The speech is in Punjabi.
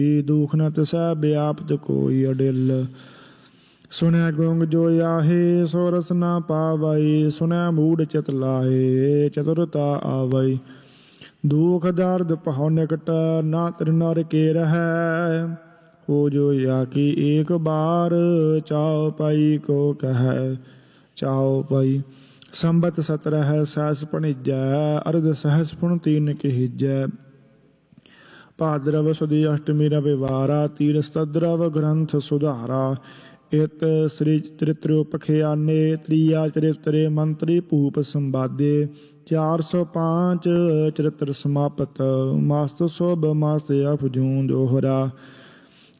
ਦੁਖ ਨ ਤਿਸੈ ਵਿਆਪਤ ਕੋਈ ਅਡਿਲ। ਸੁਣਿਆ ਗੁੰਗ ਜੋ ਆਹੇ ਸੋ ਰਸ ਨਾ ਪਾਵਈ, ਸੁਣਿਆ ਮੂੜ ਚਿਤ ਲਾਹੇ ਚਤੁਰਤਾ ਆਵਈ। ਦੁਖ ਦਰਦ ਪਹੁ ਨਿਕਟ ਨਾ ਤਿਰ ਨਰ ਕੇ ਰਹੈ, ਹੋ ਜੋ ਆਖੀ ਏਕ ਬਾਰ ਚਾਉ ਪਾਈ ਕੋ ਕਹੈ। ਚਾਉ ਪਾਈ ਸੰਬਤ ਸਤਰਹਿ ਸਹਿਸ ਭਣੀਜੈ, ਅਰਧ ਸਹਿਸ ਪੁਨ ਤੀਨ ਕਹਿਜੈ। ਭਾਦਰਵ ਸੁਦੀ ਅਸ਼ਟਮੀ ਰਵਿਵਾਰਾ, ਤੀਰ ਸਤਦਰਵ ਗ੍ਰੰਥ ਸੁਧਾਰਾ। ਇਤ ਸ੍ਰੀ ਚਰਿਤ੍ਰ ਪਖਿਆਨੇ, ਤ੍ਰੀਆ ਚਰਿਤਰੇ ਮੰਤਰੀ ਭੂਪ ਸੰਵਾਦੇ। 405 ਚਰਿਤ੍ਰ ਸਮਾਪਤ, ਮਸਤ ਸੁਭ ਮਸਤ ਅਫਜੂੰ ਦੋਹਰਾ।